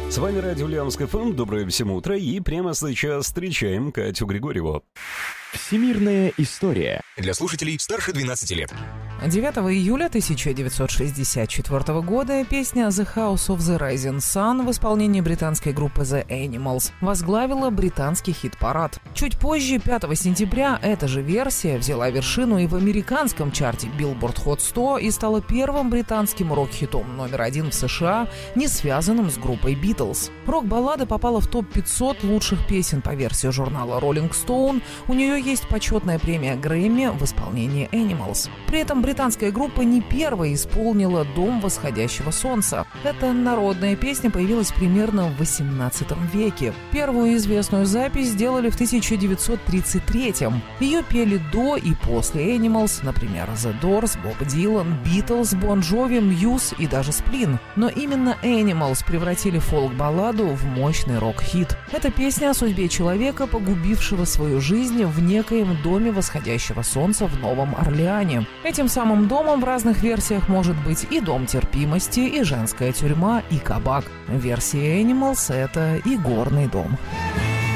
С вами радио Ульяновск ФМ. Доброе всем утро. И прямо сейчас встречаем Катю Григорьеву. Всемирная история. Для слушателей старше 12 лет. 9 июля 1964 года песня «The House of the Rising Sun» в исполнении британской группы The Animals возглавила британский хит-парад. Чуть позже, 5 сентября, эта же версия взяла вершину и в американском чарте Billboard Hot 100 и стала первым британским рок-хитом номер 1 в США, не связанным с группой Beatles. Рок-баллада попала в топ-500 лучших песен по версии журнала Rolling Stone. У нее есть почетная премия Грэмми в исполнении Animals. При этом британская группа не первая исполнила «Дом восходящего солнца». Эта народная песня появилась примерно в XVIII веке. Первую известную запись сделали в 1933-м. Ее пели до и после Animals, например, The Doors, Боб Дилан, Beatles, Bon Jovi, Muse и даже Сплин. Но именно Animals превратили фолк-балладу в мощный рок-хит. Это песня о судьбе человека, погубившего свою жизнь в некоем доме восходящего солнца в Новом Орлеане. Этим самым домом в разных версиях может быть и дом терпимости, и женская тюрьма, и кабак. В версии Animals это и горный дом.